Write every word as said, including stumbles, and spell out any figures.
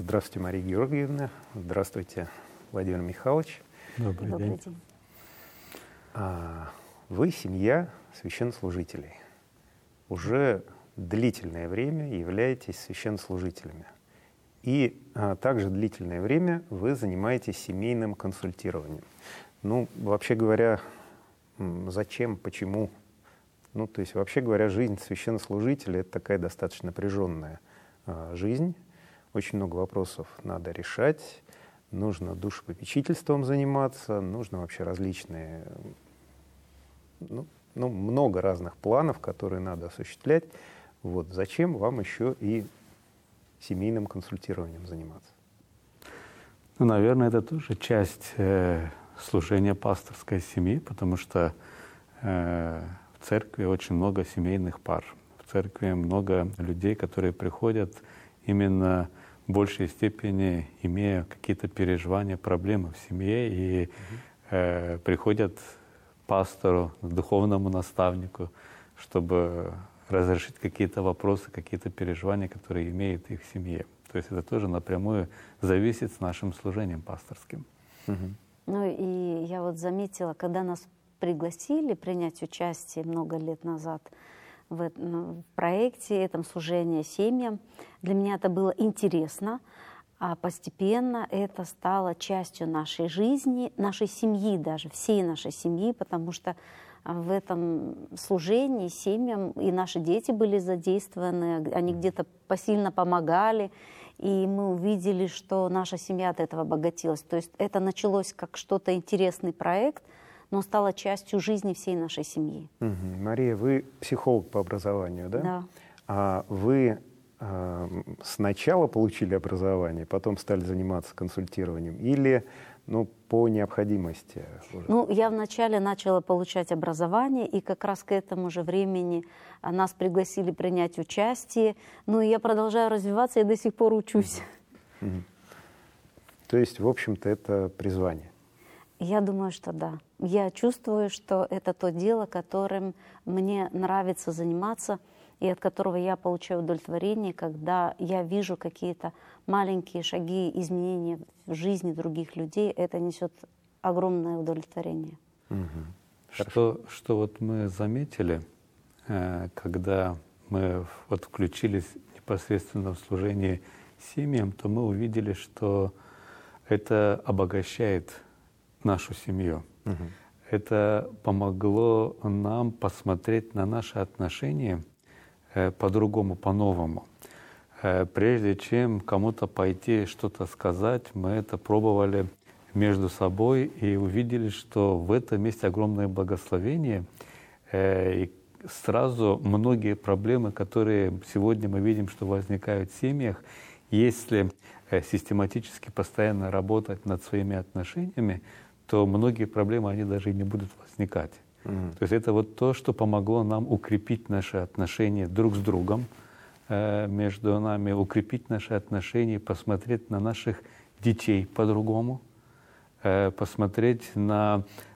Здравствуйте, Мария Георгиевна. Здравствуйте, Владимир Михайлович. Добрый, Добрый день. день. А, Вы семья священнослужителей. Уже длительное время являетесь священнослужителями. И а, также длительное время вы занимаетесь семейным консультированием. Ну, вообще говоря, м, зачем, почему? Ну, то есть, вообще говоря, жизнь священнослужителя — это такая достаточно напряженная а, жизнь. Очень много вопросов надо решать. Нужно душепопечительством заниматься, нужно вообще различные, ну, ну, много разных планов, которые надо осуществлять. Вот зачем вам еще и семейным консультированием заниматься? Ну, наверное, это тоже часть э, служения пасторской семьи, потому что э, в церкви очень много семейных пар. В церкви много людей, которые приходят именно в большей степени имея какие-то переживания, проблемы в семье, и э, приходят к пастору, к духовному наставнику, чтобы разрешить какие-то вопросы, какие-то переживания, которые имеют их в семье. То есть это тоже напрямую зависит с нашим служением пасторским. Угу. Ну и я вот заметила, когда нас пригласили принять участие много лет назад в, этом, в проекте, этом служении семьям, для меня это было интересно, а постепенно это стало частью нашей жизни, нашей семьи даже, всей нашей семьи, потому что в этом служении семьям и наши дети были задействованы, они где-то посильно помогали, и мы увидели, что наша семья от этого обогатилась. То есть это началось как что-то интересный проект, но стало частью жизни всей нашей семьи. Угу. Мария, вы психолог по образованию, да? Да. А вы э, сначала получили образование, потом стали заниматься консультированием, или ну, по необходимости уже? Ну, я вначале начала получать образование, и как раз к этому же времени нас пригласили принять участие. Ну, и я продолжаю развиваться, и до сих пор учусь. Угу. То есть, в общем-то, это призвание? Я думаю, что да. Я чувствую, что это то дело, которым мне нравится заниматься, и от которого я получаю удовлетворение, когда я вижу какие-то маленькие шаги изменения в жизни других людей. Это несет огромное удовлетворение. Угу. Что, что вот мы заметили, когда мы вот включились непосредственно в служение семьям, то мы увидели, что это обогащает нашу семью. Угу. Это помогло нам посмотреть на наши отношения э, по-другому, по-новому. Э, прежде чем кому-то пойти что-то сказать, мы это пробовали между собой и увидели, что в этом есть огромное благословение. Э, и сразу многие проблемы, которые сегодня мы видим, что возникают в семьях, если э, систематически постоянно работать над своими отношениями, то многие проблемы, они даже и не будут возникать. Mm. То есть это вот то, что помогло нам укрепить наши отношения друг с другом, э, между нами, укрепить наши отношения, посмотреть на наших детей по-другому, э, посмотреть на